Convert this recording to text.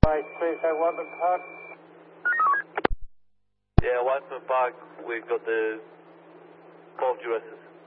Right, please, I want the park. Yeah, Whitesman Park, we've got the 12 USs.